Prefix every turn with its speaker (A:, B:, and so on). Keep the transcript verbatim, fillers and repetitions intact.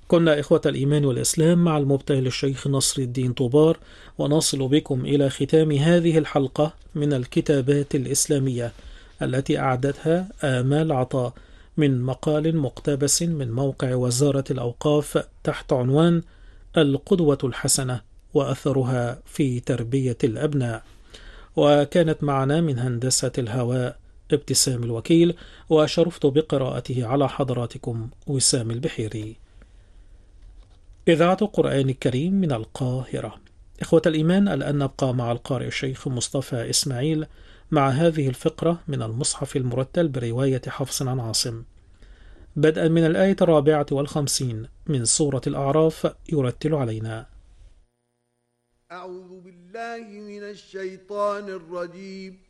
A: كنا إخوة الإيمان والإسلام مع المبتهل الشيخ نصر الدين طوبار، ونصل بكم إلى ختام هذه الحلقة من الكتابات الإسلامية التي أعدتها آمال عطاء من مقال مقتبس من موقع وزارة الأوقاف تحت عنوان القدوة الحسنة وأثرها في تربية الأبناء. وكانت معنا من هندسة الهواء ابتسام الوكيل، وشرفت بقراءته على حضراتكم وسام البحيري. إذاعة القرآن الكريم من القاهرة. إخوة الإيمان، الآن نبقى مع القارئ الشيخ مصطفى إسماعيل مع هذه الفقرة من المصحف المرتل برواية حفص عن عاصم، بدءا من الآية الرابعة والخمسين من سورة الأعراف، يرتل علينا:
B: أعوذ بالله من الشيطان الرجيم.